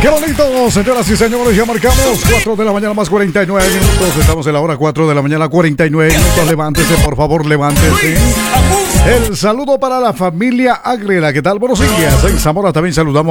Qué bonito, señoras y señores, ya marcamos 4 de la mañana más 49 minutos. Estamos en la hora 4 de la mañana 49 minutos. Levántese, por favor, levántese. El saludo para la familia Ágreda. ¿Qué tal? Buenos días. En Zamora también saludamos